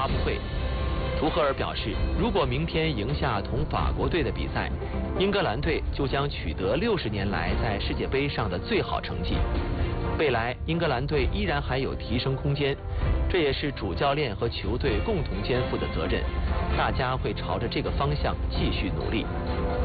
发布会。图赫尔表示，如果明天赢下同法国队的比赛，英格兰队就将取得60年来在世界杯上的最好成绩。未来英格兰队依然还有提升空间，这也是主教练和球队共同肩负的责任，大家会朝着这个方向继续努力。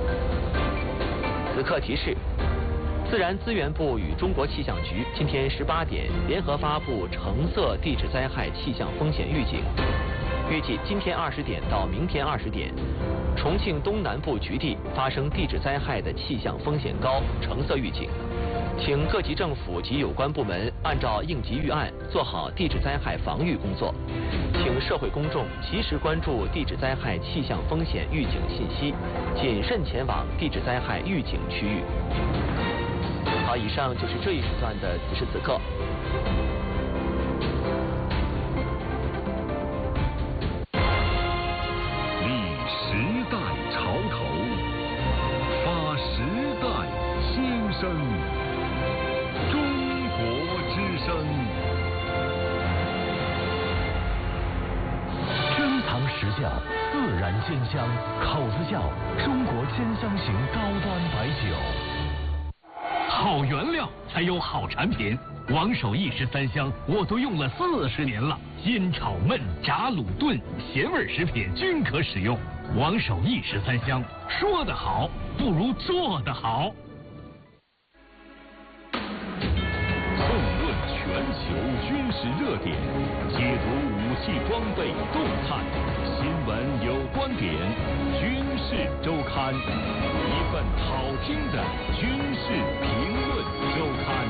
此刻提示：自然资源部与中国气象局今天18点联合发布橙色地质灾害气象风险预警。预计今天20点到明天20点，重庆东南部局地发生地质灾害的气象风险高，橙色预警。请各级政府及有关部门按照应急预案做好地质灾害防御工作。请社会公众及时关注地质灾害气象风险预警信息，谨慎前往地质灾害预警区域。好，以上就是这一时段的此时此刻。 时代潮头，发时代心声，中国之声。珍藏实窖，自然鲜香，口子窖中国鲜香型高端白酒。好原料才有好产品。王守义13香我都用了40年了，煎炒焖炸卤炖咸味食品均可使用。王守义13香，说得好不如做得好。纵论全球军事热点，解读武器装备动态，新闻有观点，军事周刊，一份好听的军事评论周刊。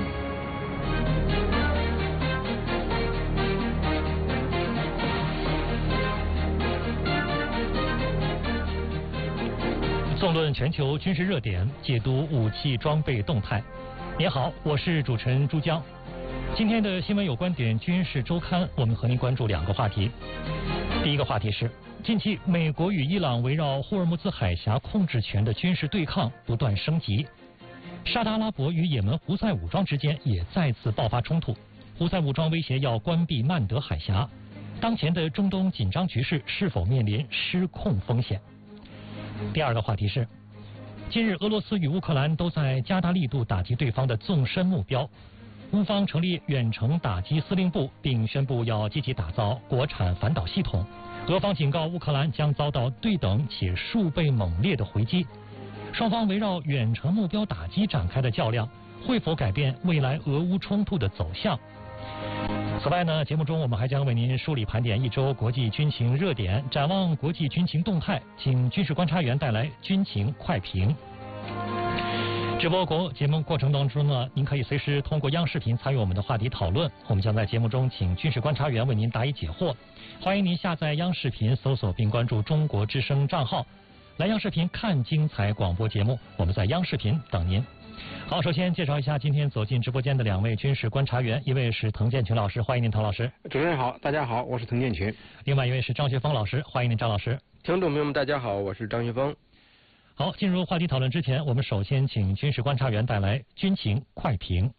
纵论全球军事热点，解读武器装备动态。您好，我是主持人朱江。今天的新闻有观点军事周刊，我们和您关注2个话题。第一个话题是，近期美国与伊朗围绕霍尔木兹海峡控制权的军事对抗不断升级，沙特阿拉伯与也门胡塞武装之间也再次爆发冲突，胡塞武装威胁要关闭曼德海峡。当前的中东紧张局势是否面临失控风险？第2个话题是，近日俄罗斯与乌克兰都在加大力度打击对方的纵深目标，乌方成立远程打击司令部，并宣布要积极打造国产反导系统。俄方警告乌克兰将遭到对等且数倍猛烈的回击。双方围绕远程目标打击展开的较量，会否改变未来俄乌冲突的走向？此外呢，节目中我们还将为您梳理盘点一周国际军情热点，展望国际军情动态，请军事观察员带来军情快评。直播节目过程当中呢，您可以随时通过央视频参与我们的话题讨论，我们将在节目中请军事观察员为您答疑解惑。欢迎您下载央视频，搜索并关注中国之声账号，来央视频看精彩广播节目，我们在央视频等您。好，首先介绍一下今天走进直播间的2位军事观察员，一位是滕建群老师，欢迎您滕老师。 主持人好，大家好，我是滕建群。 另外一位是张学峰老师，欢迎您张老师。 听众朋友们大家好，我是张学峰。 好，进入话题讨论之前，我们首先请军事观察员带来军情快评。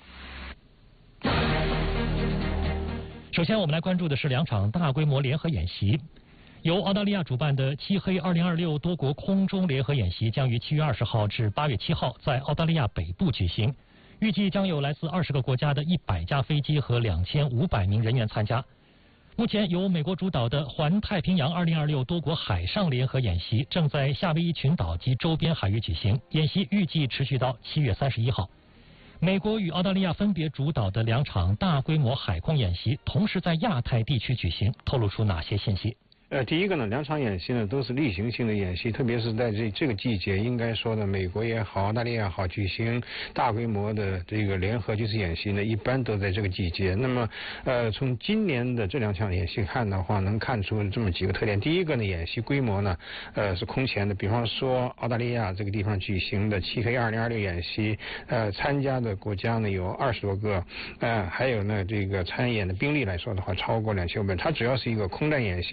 首先我们来关注的是2场大规模联合演习。由澳大利亚主办的漆黑2026多国空中联合演习将于7月20号至8月7号在澳大利亚北部举行，预计将有来自20个国家的100架飞机和2500名人员参加。目前由美国主导的环太平洋2026多国海上联合演习正在夏威夷群岛及周边海域举行，演习预计持续到7月31号。美国与澳大利亚分别主导的2场大规模海空演习同时在亚太地区举行，透露出哪些信息？ 第一个呢，2场演习呢都是例行性的演习，特别是在这个季节，应该说呢，美国也好，澳大利亚也好，举行大规模的这个联合军事演习呢，一般都在这个季节。那么，从今年的这2场演习看的话，能看出这么几个特点。第一个呢，演习规模呢，是空前的。比方说，澳大利亚这个地方举行的漆黑2026演习，参加的国家呢有20多个，还有呢这个参演的兵力来说的话，超过2500。它主要是一个空战演习。那么从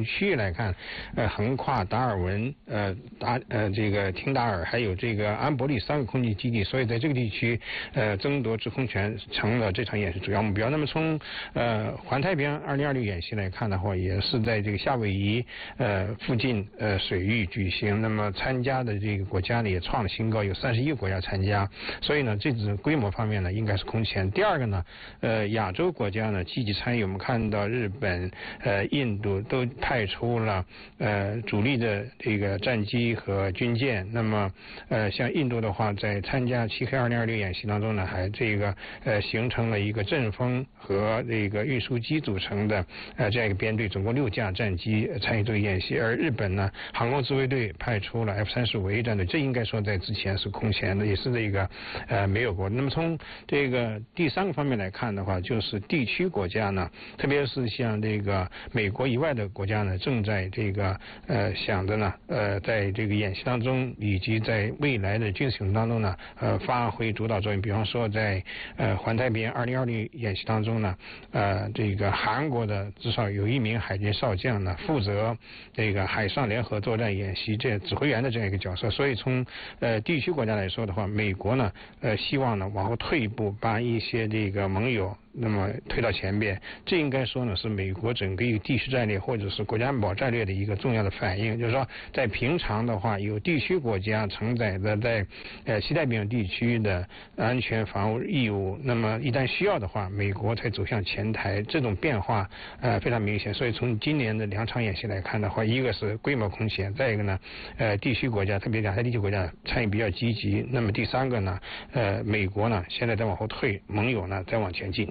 区域来看，横跨达尔文、这个廷达尔还有这个安伯利3个空军基地，所以在这个地区，争夺制空权成了这场演习主要目标。那么从环太平洋2026演习来看的话，也是在这个夏威夷附近水域举行。那么参加的这个国家呢也创了新高，有31个国家参加。所以呢，这只规模方面呢应该是空前。第二个呢，亚洲国家呢积极参与，我们看到日本、印度都派出了主力的这个战机和军舰。那么像印度的话，在参加7黑2026演习当中呢，还这个形成了一个阵风和这个运输机组成的这样一个编队，总共6架战机参与这个演习。而日本呢，航空自卫队派出了F-35A战队，这应该说在之前是空前的，也是这个没有过。那么从这个第3个方面来看的话，就是地区国家呢，特别是像这个美国以外的国家呢，正在这个想着呢在这个演习当中以及在未来的军事行动当中呢发挥主导作用。比方说在环太平洋2026演习当中呢，这个韩国的至少有1名海军少将呢负责这个海上联合作战演习这指挥员的这样一个角色。所以从地区国家来说的话，美国呢希望呢往后退一步，把一些这个盟友那么推到前边，这应该说呢是美国整个一个地区战略或者是国家安保战略的一个重要的反应。就是说在平常的话，有地区国家承载着在西太平洋地区的安全防务义务，那么一旦需要的话，美国才走向前台，这种变化非常明显。所以从今年的2场演习来看的话，一个是规模空前，再一个呢地区国家特别亚太地区国家参与比较积极，那么第3个呢美国呢现在在往后退，盟友呢在往前进。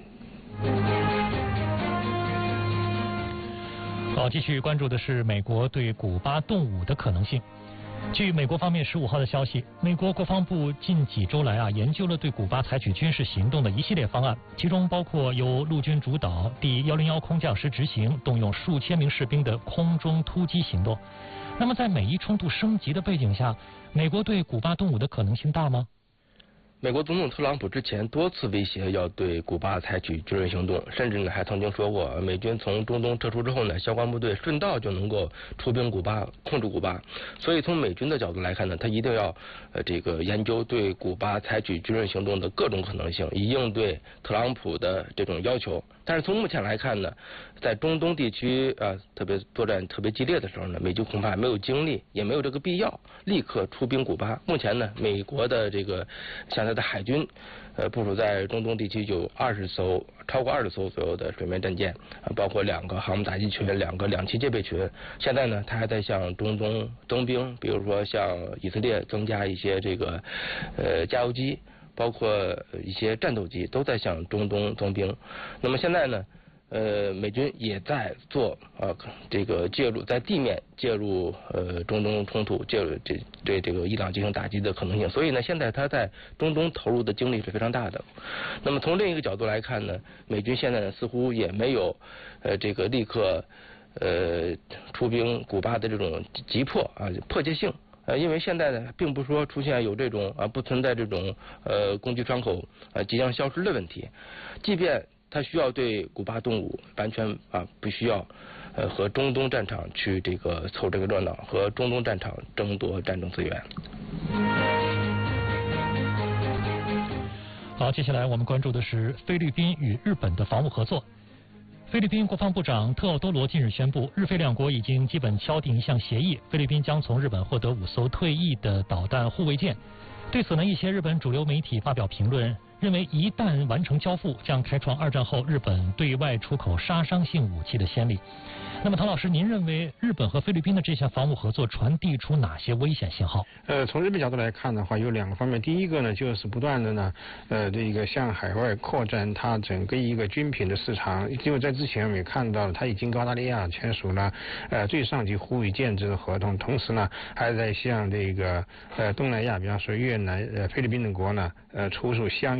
好，继续关注的是美国对古巴动武的可能性。据美国方面15号的消息，美国国防部近几周来研究了对古巴采取军事行动的一系列方案，其中包括由陆军主导、第101空降师执行、动用数千名士兵的空中突击行动。那么在美伊冲突升级的背景下，美国对古巴动武的可能性大吗？ 美国总统特朗普之前多次威胁要对古巴采取军事行动，甚至呢还曾经说过，美军从中东撤出之后呢，相关部队顺道就能够出兵古巴，控制古巴。所以从美军的角度来看呢，他一定要这个研究对古巴采取军事行动的各种可能性，以应对特朗普的这种要求。但是从目前来看呢，在中东地区特别作战特别激烈的时候呢，美军恐怕没有精力，也没有这个必要立刻出兵古巴。目前呢，美国的这个现在的海军部署在中东地区就超过20艘左右的水面战舰，包括2个航母打击群、2个2栖戒备群。现在呢，他还在向中东增兵，比如说向以色列增加一些这个加油机，包括一些战斗机都在向中东增兵。那么现在呢，美军也在做这个介入，在地面介入中东冲突，介入对这个伊朗进行打击的可能性。所以呢，现在他在中东投入的精力是非常大的。那么从另一个角度来看呢，美军现在呢似乎也没有这个立刻出兵古巴的这种急迫迫切性。因为现在呢，并不是说出现有这种不存在这种攻击窗口即将消失的问题，即便他需要对古巴动武，完全不需要和中东战场去这个凑这个热闹，和中东战场争夺战争资源。 好，接下来我们关注的是菲律宾与日本的防务合作。菲律宾国防部长特奥多罗近日宣布，日菲两国已经基本敲定一项协议，菲律宾将从日本获得5艘退役的导弹护卫舰。对此呢，一些日本主流媒体发表评论，认为一旦完成交付，将开创2战后日本对外出口杀伤性武器的先例。那么唐老师，您认为日本和菲律宾的这项防务合作传递出哪些危险信号？ 从日本角度来看的话，有2个方面。第一个呢，就是不断的呢，这个向海外扩展它整个一个军品的市场。因为在之前我们也看到了，它已经跟澳大利亚签署了最上级护卫舰这个合同，同时呢，还在向这个东南亚，比方说越南、菲律宾等国呢，出售相应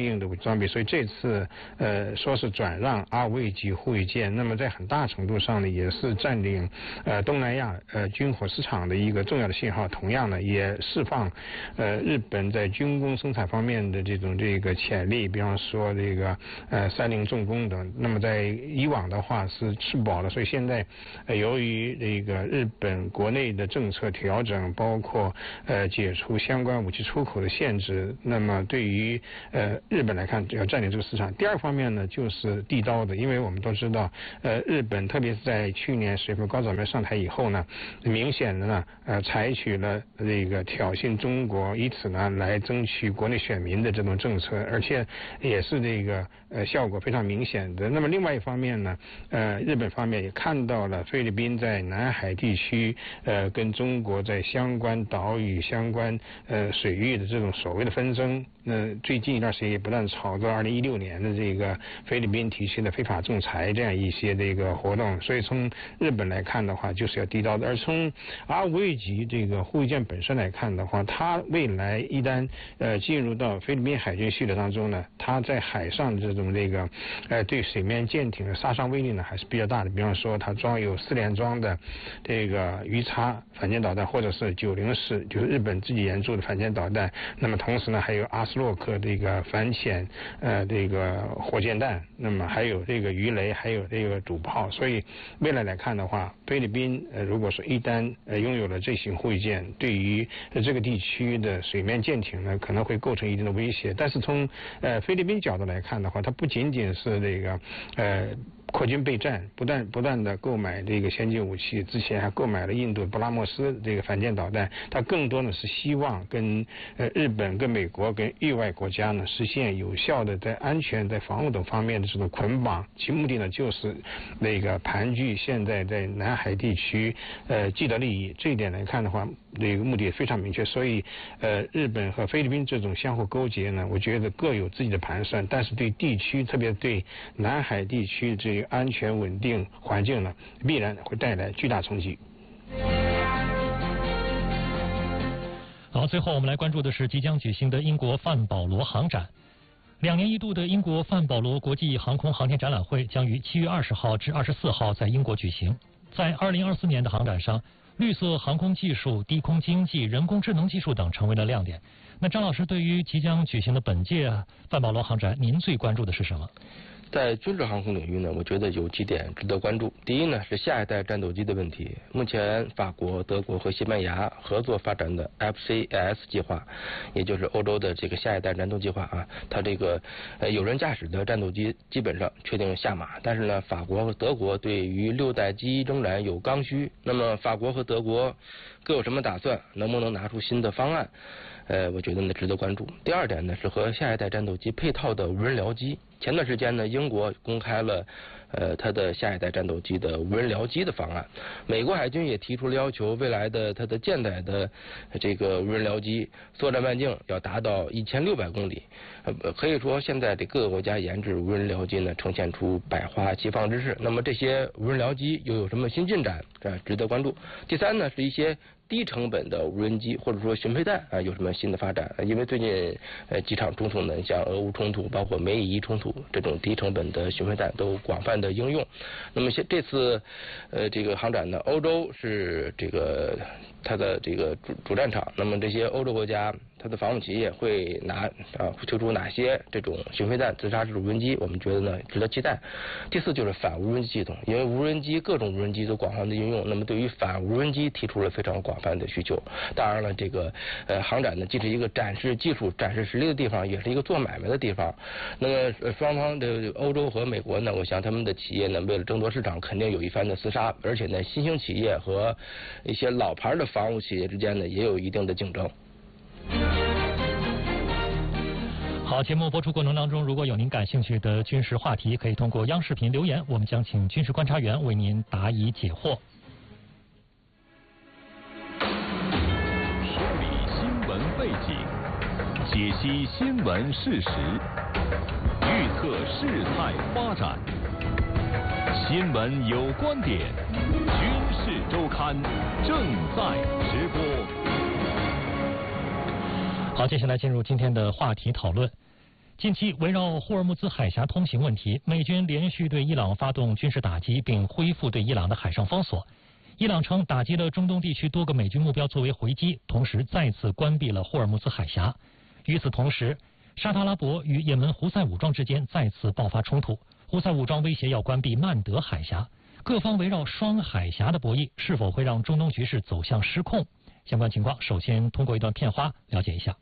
硬的武器装备，所以这次说是转让RV级护卫舰，那么在很大程度上呢，也是占领东南亚军火市场的一个重要的信号。同样呢，也释放日本在军工生产方面的这个潜力，比方说这个三菱重工等。那么在以往的话是吃饱了，所以现在由于这个日本国内的政策调整，包括解除相关武器出口的限制，那么对于日本来看要占领这个市场。第二方面呢，就是地道的，因为我们都知道日本特别是在去年10月份高岛苗上台以后呢，明显的呢采取了这个挑衅中国，以此呢来争取国内选民的这种政策，而且也是这个效果非常明显的。那么另外一方面呢，日本方面也看到了菲律宾在南海地区跟中国在相关岛屿、相关水域的这种所谓的纷争。最近一段时间也不断炒作2016年的这个菲律宾提出的非法仲裁这样一些这个活动，所以从日本来看的话，就是要地道的。而从RV级这个护卫舰本身来看的话，它未来一旦进入到菲律宾海军系统当中呢，它在海上的这种对水面舰艇的杀伤威力呢还是比较大的。比方说，它装有4连装的这个鱼叉反舰导弹，或者是904，就是日本自己研制的反舰导弹。那么同时呢，还有阿斯洛克这个反潜这个火箭弹，那么还有这个鱼雷，还有这个主炮。所以未来来看的话，菲律宾如果说一旦拥有了这型护卫舰，对于这个地区的水面舰艇呢，可能会构成一定的威胁。但是从菲律宾角度来看的话，它不仅仅是这个扩军备战，不断的购买这个先进武器，之前还购买了印度布拉莫斯这个反舰导弹，它更多呢是希望跟日本、跟美国、跟域外国家呢实现有效的在安全、在防务等方面的这种捆绑，其目的呢就是盘踞现在在南海地区既得利益。这一点来看的话，这个目的也非常明确。所以日本和菲律宾这种相互勾结呢，我觉得各有自己的盘算，但是对地区，特别对南海地区这个安全稳定环境呢，必然会带来巨大冲击。 好，最后我们来关注的是即将举行的英国范保罗航展。2年一度的英国范保罗国际航空航天展览会将于7月20号至24号在英国举行。在2024年的航展上，绿色航空技术、低空经济、人工智能技术等成为了亮点。那张老师，对于即将举行的本届范保罗航展，您最关注的是什么？ 在军事航空领域呢，我觉得有几点值得关注。第一呢，是下一代战斗机的问题。目前法国、德国和西班牙合作发展的 FCAS 计划，也就是欧洲的这个下一代战斗计划啊，它这个有人驾驶的战斗机基本上确定下马，但是呢，法国和德国对于6代机仍然有刚需。那么法国和德国各有什么打算？能不能拿出新的方案？我觉得呢值得关注。第二点呢，是和下一代战斗机配套的无人僚机。前段时间呢，英国公开了它的下一代战斗机的无人僚机的方案。美国海军也提出了要求，未来的它的舰载的这个无人僚机作战半径要达到1600公里。可以说现在这各个国家研制无人僚机呢，呈现出百花齐放之势。那么这些无人僚机又有什么新进展？值得关注。第三呢，是一些低成本的无人机或者说巡配弹有什么新的发展？因为最近几场冲突呢，像俄乌冲突，包括美以伊冲突，这种低成本的巡配弹都广泛的应用。那么这次这个航展呢，欧洲是这个它的这个主战场。那么这些欧洲国家，它的防务企业会推出哪些这种巡飞弹自杀式无人机？我们觉得呢值得期待。第四就是反无人机系统，因为无人机各种无人机都广泛的应用，那么对于反无人机提出了非常广泛的需求。当然了，这个航展呢既是一个展示技术、展示实力的地方，也是一个做买卖的地方。那么双方的欧洲和美国呢，我想他们的企业呢为了争夺市场，肯定有一番的厮杀，而且呢新兴企业和一些老牌的防务企业之间呢也有一定的竞争。 好，节目播出过程当中，如果有您感兴趣的军事话题，可以通过央视频留言，我们将请军事观察员为您答疑解惑。 梳理新闻背景，解析新闻事实，预测事态发展。新闻有观点，军事周刊正在直播。 好，接下来进入今天的话题讨论。 近期围绕霍尔木兹海峡通行问题，美军连续对伊朗发动军事打击，并恢复对伊朗的海上封锁。伊朗称打击了中东地区多个美军目标作为回击，同时再次关闭了霍尔木兹海峡。与此同时，沙特阿拉伯与也门胡塞武装之间再次爆发冲突，胡塞武装威胁要关闭曼德海峡。各方围绕双海峡的博弈是否会让中东局势走向失控？相关情况首先通过一段片花了解一下。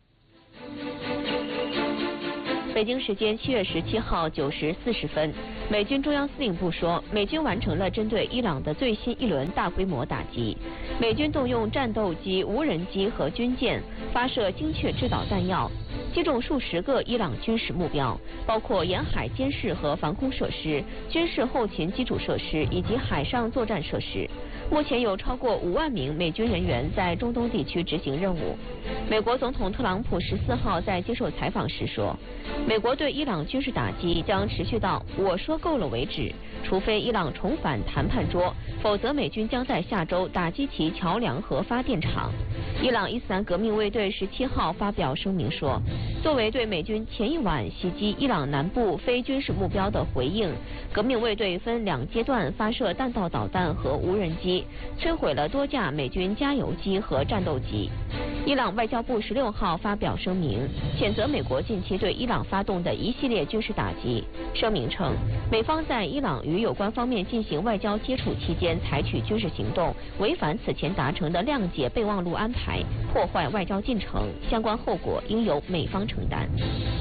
北京时间7月17号9时40分，美军中央司令部说，美军完成了针对伊朗的最新一轮大规模打击。美军动用战斗机、无人机和军舰，发射精确制导弹药，击中数十个伊朗军事目标，包括沿海监视和防空设施、军事后勤基础设施以及海上作战设施。目前有超过5万名美军人员在中东地区执行任务。美国总统特朗普14号在接受采访时说，美国对伊朗军事打击将持续到我说够了为止，除非伊朗重返谈判桌，否则美军将在下周打击其桥梁和发电厂。伊朗伊斯兰革命卫队17号发表声明说，作为对美军前一晚袭击伊朗南部非军事目标的回应，革命卫队分2阶段发射弹道导弹和无人机，摧毁了多架美军加油机和战斗机。伊朗外交部16号发表声明，谴责美国近期对伊朗发动的一系列军事打击。声明称，美方在伊朗与有关方面进行外交接触期间采取军事行动，违反此前达成的谅解备忘录安排，破坏外交进程，相关后果应由美方承担。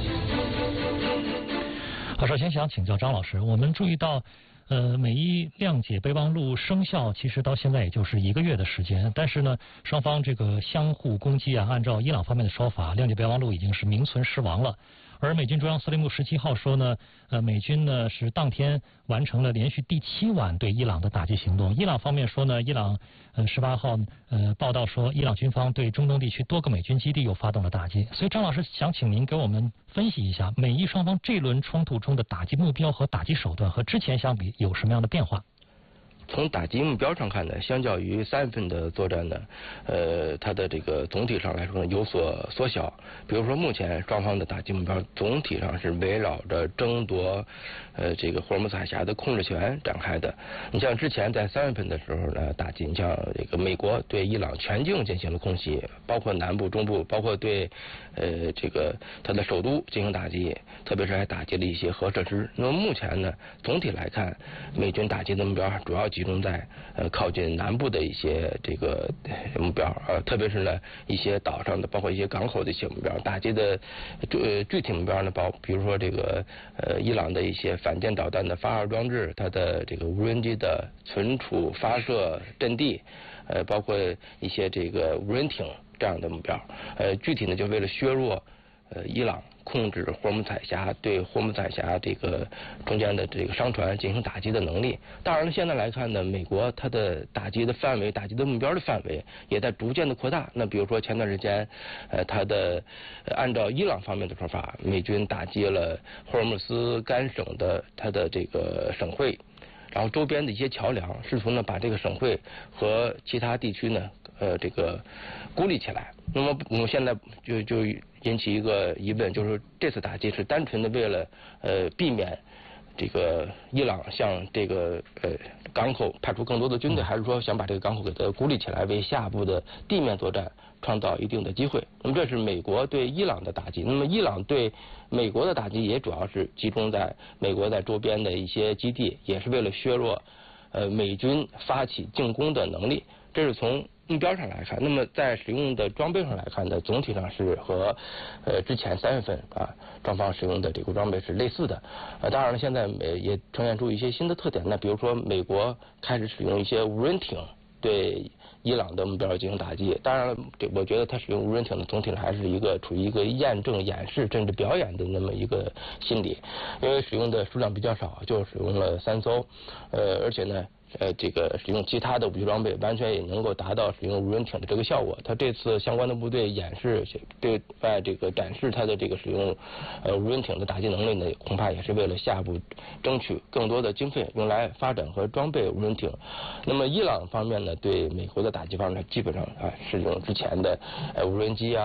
好，首先想请教张老师，我们注意到美伊谅解备忘录生效，其实到现在也就是1个月的时间，但是呢，双方这个相互攻击啊，按照伊朗方面的说法，谅解备忘录已经是名存实亡了。而美军中央司令部17号说呢，美军呢是当天完成了连续第7晚对伊朗的打击行动。伊朗方面说呢，伊朗18号报道说，伊朗军方对中东地区多个美军基地又发动了打击。所以张老师想请您给我们分析一下，美伊双方这轮冲突中的打击目标和打击手段和之前相比有什么样的变化？ 从打击目标上看呢，相较于3月份的作战呢，它的这个总体上来说呢有所缩小。比如说，目前双方的打击目标总体上是围绕着争夺这个霍尔木兹海峡的控制权展开的。你像之前在3月份的时候呢，打击，你像这个美国对伊朗全境进行了空袭，包括南部、中部，包括对这个它的首都进行打击，特别是还打击了一些核设施。那么目前呢，总体来看，美军打击的目标主要集中在靠近南部的一些这个目标，特别是呢一些岛上的，包括一些港口的一些目标。打击的具体目标呢，比如说这个伊朗的一些反舰导弹的发射装置，它的这个无人机的存储发射阵地，包括一些这个无人艇这样的目标。具体呢就为了削弱伊朗控制霍尔木兹海峡，对霍尔木兹海峡这个中间的这个商船进行打击的能力。当然了，现在来看呢，美国它的打击的范围、打击的目标的范围也在逐渐的扩大。那比如说前段时间，它的按照伊朗方面的说法，美军打击了霍尔木兹干省的它的这个省会，然后周边的一些桥梁，试图呢把这个省会和其他地区呢这个孤立起来。那么我们现在就引起一个疑问，就是这次打击是单纯的为了避免这个伊朗向这个港口派出更多的军队，还是说想把这个港口给它孤立起来，为下一步的地面作战创造一定的机会？那么这是美国对伊朗的打击。那么伊朗对美国的打击也主要是集中在美国在周边的一些基地，也是为了削弱美军发起进攻的能力。这是从目标上来看。那么在使用的装备上来看呢，总体上是和之前3月份双方使用的这个装备是类似的。当然了，现在也呈现出一些新的特点。那比如说美国开始使用一些无人艇对伊朗的目标进行打击。当然了，我觉得它使用无人艇的总体上还是处于一个验证、演示甚至表演的那么一个心理，因为使用的数量比较少，就使用了3艘，而且呢这个使用其他的武器装备，完全也能够达到使用无人艇的这个效果。他这次相关的部队演示对外这个展示他的这个使用无人艇的打击能力呢，恐怕也是为了下一步争取更多的经费用来发展和装备无人艇。那么伊朗方面呢，对美国的打击方面基本上使用之前的无人机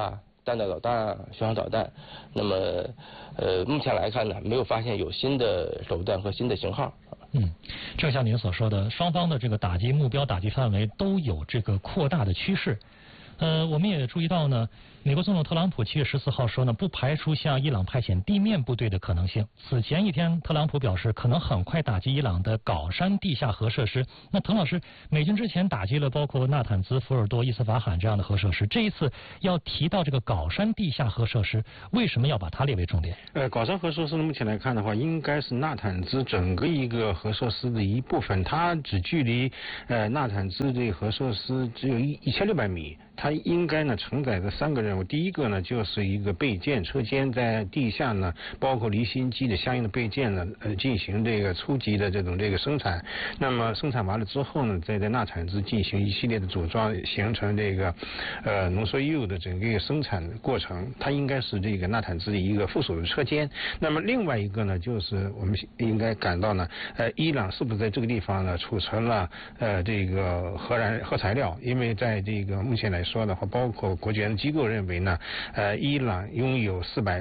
弹道导弹、巡航导弹。那么目前来看呢，没有发现有新的手段和新的型号。 正像您所说的，双方的这个打击目标、打击范围都有这个扩大的趋势。我们也注意到呢，美国总统特朗普7月14号说呢，不排除向伊朗派遣地面部队的可能性。此前一天，特朗普表示可能很快打击伊朗的皋山地下核设施。那滕老师，美军之前打击了包括纳坦兹、福尔多、伊斯法罕这样的核设施，这一次要提到这个皋山地下核设施，为什么要把它列为重点？ 皋山核设施目前来看的话，应该是纳坦兹整个一个核设施的一部分，它只距离纳坦兹这个核设施只有1600米。它应该呢承载着3个任务，第一个呢就是一个备件车间，在地下呢包括离心机的相应的备件呢进行这个初级的这个生产，那么生产完了之后呢，再在纳坦兹进行一系列的组装，形成这个浓缩铀的整个一个生产过程，它应该是这个纳坦兹的一个附属的车间。那么另外一个呢，就是我们应该感到呢，伊朗是不是在这个地方呢储存了这个核材料？因为在这个目前来说的话，包括国际原子机构认为呢，伊朗拥有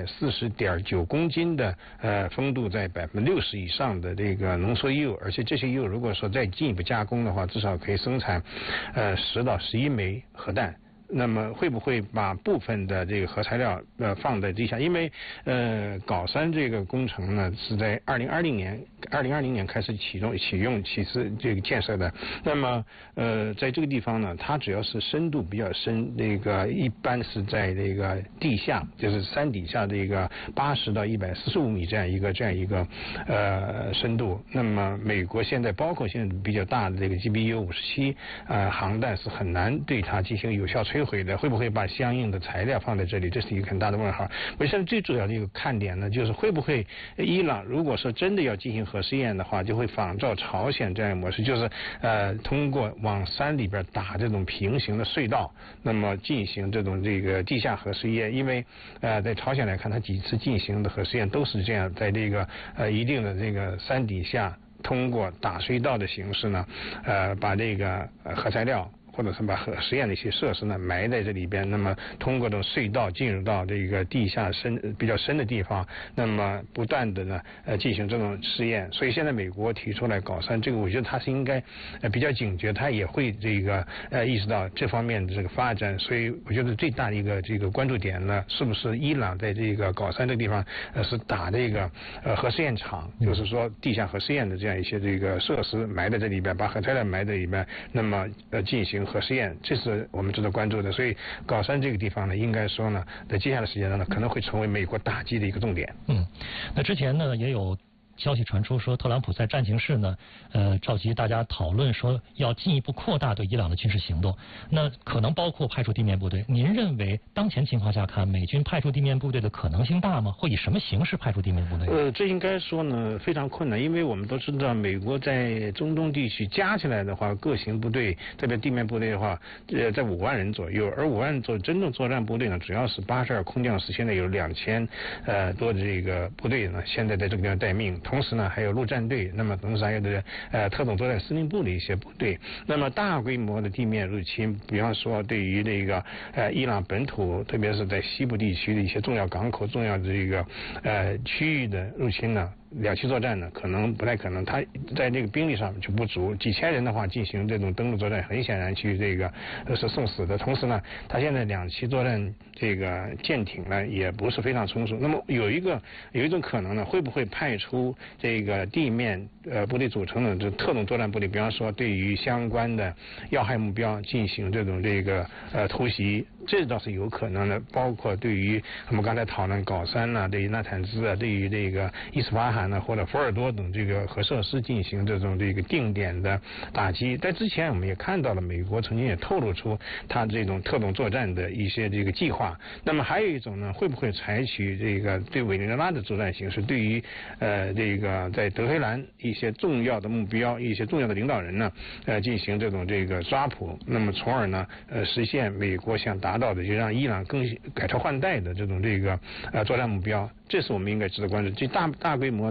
440.9公斤的丰度在60%以上的这个浓缩铀，而且这些铀如果说再进一步加工的话，至少可以生产10到11枚核弹。那么会不会把部分的这个核材料放在地下？因为皋山这个工程呢是在2020年开始启始这个建设的。那么在这个地方呢，它主要是深度比较深，这个一般是在这个地下，就是山底下这个80到145米这样一个深度。那么美国现在包括现在比较大的这个 GBU-57航弹是很难对它进行有效摧毁的，会不会把相应的材料放在这里？这是一个很大的问号。我现在最主要的一个看点呢，就是会不会伊朗如果说真的要进行核试验的话，就会仿照朝鲜这样的模式，就是通过往山里边打这种平行的隧道，那么进行这个地下核试验。因为在朝鲜来看，它几次进行的核试验都是这样，在这个一定的这个山底下，通过打隧道的形式呢，把这个核材料，或者是把核实验的一些设施呢埋在这里边，那么通过这种隧道进入到这个地下比较深的地方，那么不断的呢进行这种试验。所以现在美国提出来皋山这个，我觉得它是应该比较警觉，它也会这个意识到这方面的这个发展。所以我觉得最大的一个这个关注点呢，是不是伊朗在这个皋山这个地方是打这个核试验场，就是说地下核试验的这样一些这个设施埋在这里边，把核材料埋在里边，那么进行核试验，这是我们值得关注的。所以皋山这个地方呢，应该说呢，在接下来时间呢，可能会成为美国打击的一个重点。 那之前呢也有消息传出说，特朗普在战情室呢，召集大家讨论说要进一步扩大对伊朗的军事行动，那可能包括派出地面部队。您认为当前情况下看，美军派出地面部队的可能性大吗？会以什么形式派出地面部队？ 这应该说呢非常困难，因为我们都知道，美国在中东地区加起来的话，各型部队，特别地面部队的话，在5万人左右，而5万人真正作战部队呢，主要是82空降师，现在有2000多的这个部队呢，现在在这个地方待命。同时呢，还有陆战队，那么同时还有的特种作战司令部的一些部队。那么大规模的地面入侵，比方说对于这个伊朗本土，特别是在西部地区的一些重要港口、重要的这个区域的入侵呢，两栖作战呢，可能不太可能，他在这个兵力上就不足，几千人的话进行这种登陆作战，很显然去这个是送死的。同时呢，他现在两栖作战这个舰艇呢也不是非常成熟。那么有一种可能呢，会不会派出这个地面部队组成的这特种作战部队，比方说对于相关的要害目标进行这个突袭，这倒是有可能的。包括对于我们刚才讨论皋山啊，对于纳坦兹啊，对于这个伊斯法罕呢或者福尔多等这个核设施进行这个定点的打击。在之前我们也看到了，美国曾经也透露出它这种特种作战的一些这个计划。那么还有一种呢，会不会采取这个对委内瑞拉的作战形式，对于这个在德黑兰一些重要的目标、一些重要的领导人呢进行这个抓捕，那么从而呢实现美国想达到的，就让伊朗更改朝换代的这个作战目标。这是我们应该值得关注。这大规模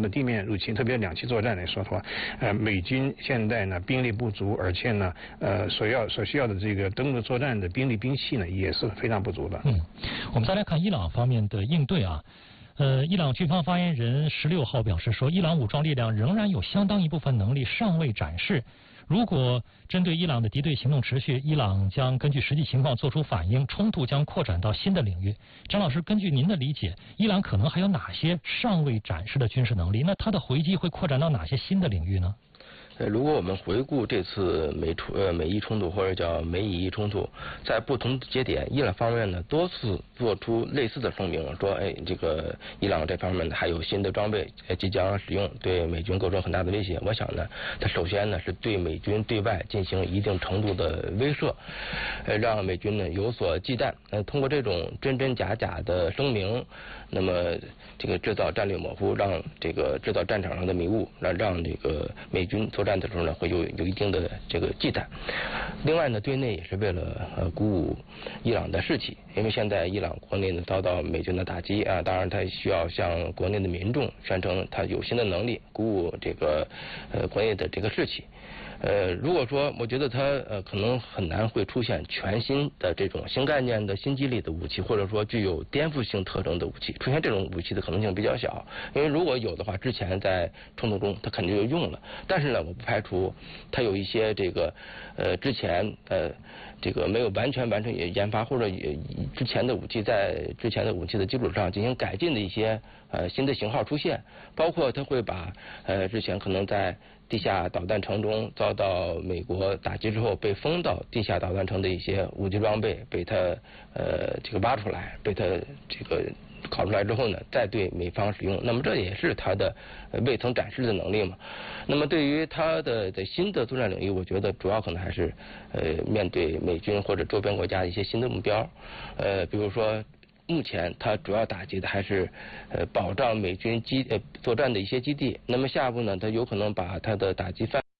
的地面入侵，特别两栖作战来说的话，美军现在呢兵力不足，而且呢所需要的这个登陆作战的兵力兵器呢也是非常不足的。 我们再来看伊朗方面的应对啊。伊朗军方发言人16号表示说，伊朗武装力量仍然有相当一部分能力尚未展示。如果针对伊朗的敌对行动持续，伊朗将根据实际情况做出反应，冲突将扩展到新的领域。张老师，根据您的理解，伊朗可能还有哪些尚未展示的军事能力？那它的回击会扩展到哪些新的领域呢？ 如果我们回顾这次美伊冲突或者叫美以伊冲突，在不同的节点，伊朗方面呢多次做出类似的声明，说这个伊朗这方面呢还有新的装备即将使用，对美军构成很大的威胁。我想呢，它首先呢是对美军对外进行一定程度的威慑，让美军呢有所忌惮。通过这种真真假假的声明，那么这个制造战略模糊，让这个制造战场上的迷雾，让这个美军作战的时候呢会有一定的这个忌惮。另外呢，对内也是为了鼓舞伊朗的士气，因为现在伊朗国内呢遭到美军的打击啊，当然他需要向国内的民众宣称他有新的能力，鼓舞这个国内的这个士气。如果说我觉得它可能很难会出现全新的这种新概念的新激励的武器，或者说具有颠覆性特征的武器，出现这种武器的可能性比较小。因为如果有的话，之前在冲突中它肯定就用了。但是呢，我不排除它有一些这个之前这个没有完全完成研发，或者之前的武器在之前的武器的基础上进行改进的一些新的型号出现，包括它会把之前可能在地下导弹城中遭到美国打击之后被封到地下导弹城的一些武器装备，被它这个挖出来，被它这个考出来之后呢，再对美方使用。那么这也是它的未曾展示的能力嘛。那么对于它的新的作战领域，我觉得主要可能还是面对美军或者周边国家的一些新的目标，比如说。目前它主要打击的还是保障美军作战的一些基地。那么下一步呢，它有可能把它的打击范。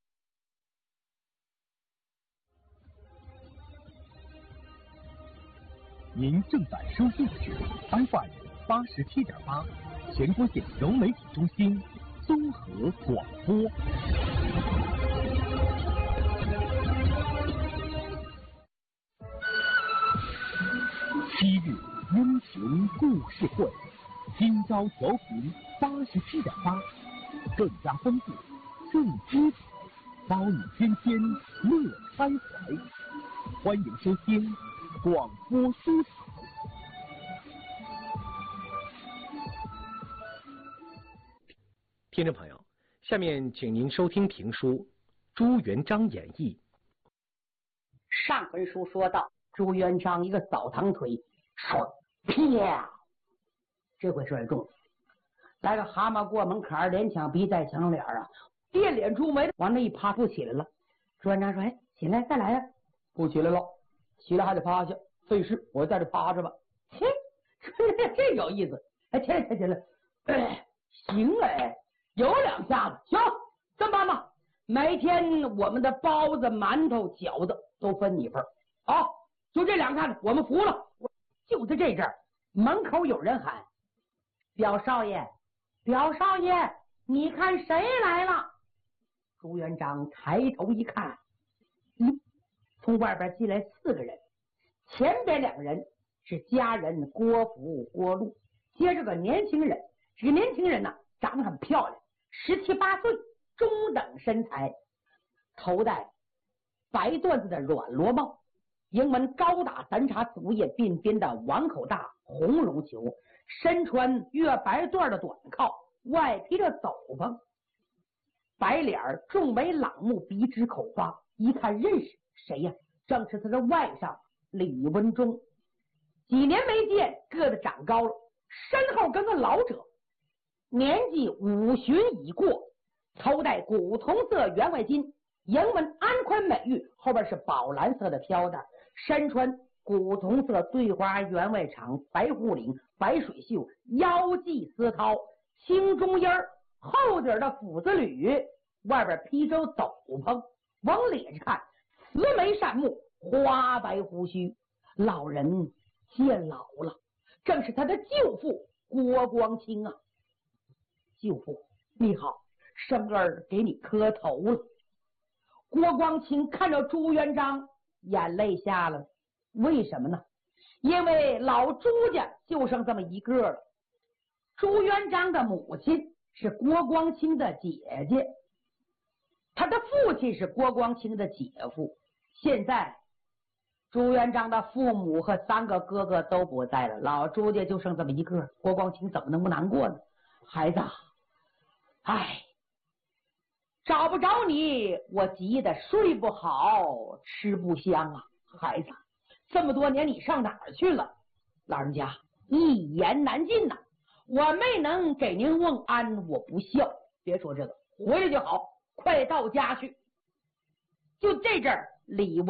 您正在收听的是 FM 87.8全国性融媒体中心综合广播。7日英雄故事会，今朝调频87.8，更加丰富，更精彩，包你天天乐开怀。欢迎收听广播书场。 听众朋友，下面请您收听评书《朱元璋演义》。 上回书说到，朱元璋一个扫堂腿，唰啪，这回摔中，来个蛤蟆过门槛，连枪逼带抢脸啊，电脸出眉，往那一趴不起来了。朱元璋说：“哎，起来，再来呀！”不起来了，起来还得趴下，费事，我在这趴着吧。切，这有意思。哎，起来，行哎，有两下子，行，这么办吧，每天我们的包子、馒头、饺子都分你份。好，就这两下子，我们服了。就在这阵儿，门口有人喊：“表少爷，表少爷，你看谁来了？”朱元璋抬头一看，从外边进来4个人，前边2个人是家人郭福、郭路，接着个年轻人，这个年轻人呢长得很漂亮，17、18岁，中等身材，头戴白缎子的软罗帽，迎门高大三叉竹叶鬓边的碗口大红绒球，身穿月白缎的短靠，外披着斗篷，白脸重眉朗目，鼻直口花，一看认识谁呀？正是他的外甥李文忠。几年没见，个子长高了，身后跟个老者，年纪50旬已过，头戴古铜色员外巾，迎门安宽美玉，后边是宝蓝色的飘带，身穿古铜色对花员外长，白护领，白水袖，腰系丝绦，青中烟后底的斧子履，外边披着斗篷，往脸上看，慈眉善目，花白胡须，老人见老了，正是他的舅父郭光清啊。 舅父你好，生儿给你磕头了。郭光清看着朱元璋，眼泪下了。为什么呢？因为老朱家就剩这么一个了。朱元璋的母亲是郭光清的姐姐，他的父亲是郭光清的姐夫。现在朱元璋的父母和3个哥哥都不在了，老朱家就剩这么一个，郭光清怎么能不难过呢？孩子，哎，找不着你，我急得睡不好，吃不香啊！孩子，这么多年你上哪儿去了？老人家一言难尽呐，我没能给您问安，我不孝。别说这个，回来就好，快到家去。就这阵儿，李文